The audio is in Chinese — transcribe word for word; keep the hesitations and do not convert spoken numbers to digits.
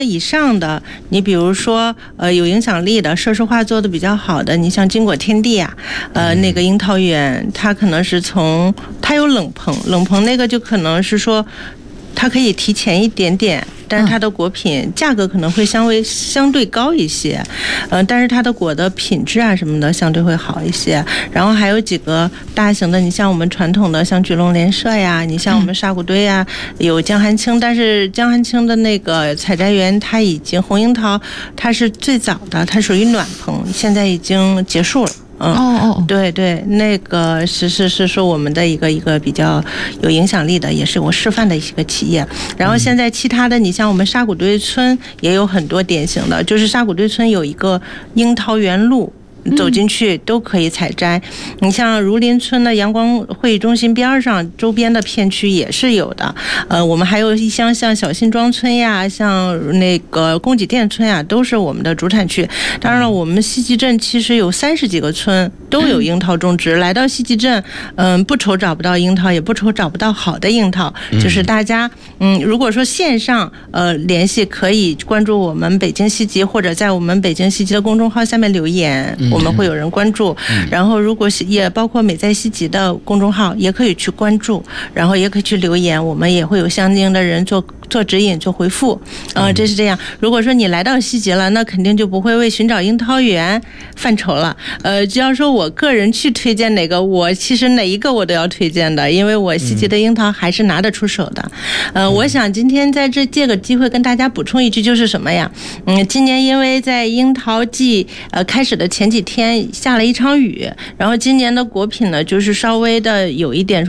以上的，你比如说，呃，有影响力的、设施化做的比较好的，你像金果天地啊，呃，那个樱桃园，它可能是从它有冷棚，冷棚那个就可能是说，它可以提前一点点。但是它的果品价格可能会相微相对高一些，呃，但是它的果的品质啊什么的相对会好一些。然后还有几个大型的，你像我们传统的像聚龙联社呀，你像我们沙谷堆呀，有江寒青，但是江寒青的那个采摘园它已经红樱桃，它是最早的，它属于暖棚，现在已经结束了。嗯， 哦哦， 对对，那个是是是说我们的一个一个比较有影响力的，也是我示范的一个企业。然后现在其他的，你像我们沙谷堆村也有很多典型的，就是沙谷堆村有一个樱桃园路。走进去都可以采摘，你像儒林村的阳光会议中心边上周边的片区也是有的，呃，我们还有一乡像小辛庄村呀，像那个宫脊店村呀，都是我们的主产区。当然了，我们西集镇其实有三十几个村都有樱桃种植，来到西集镇，嗯，不愁找不到樱桃，也不愁找不到好的樱桃，就是大家，嗯，如果说线上呃联系，可以关注我们北京西集，或者在我们北京西集的公众号下面留言。我们会有人关注，然后如果也包括美在西集的公众号，也可以去关注，然后也可以去留言，我们也会有相应的人做做指引、做回复。呃，这是这样。如果说你来到西集了，那肯定就不会为寻找樱桃园犯愁了。呃，只要说我个人去推荐哪个，我其实哪一个我都要推荐的，因为我西集的樱桃还是拿得出手的。呃，我想今天在这借个机会跟大家补充一句，就是什么呀？嗯，今年因为在樱桃季呃开始的前几天下了一场雨，然后今年的果品呢，就是稍微的有一点说